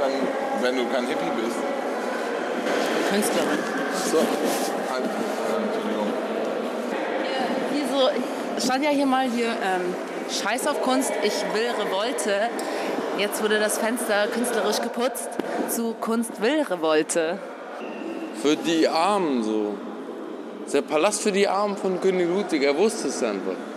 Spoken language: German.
sagen, wenn du kein Hippie bist? Künstlerin. So, Entschuldigung. Wieso stand ja hier mal Scheiß auf Kunst, ich will Revolte. Jetzt wurde das Fenster künstlerisch geputzt zu Kunst will Revolte. Für die Armen so. Der Palast für die Armen von König Ludwig, er wusste es einfach.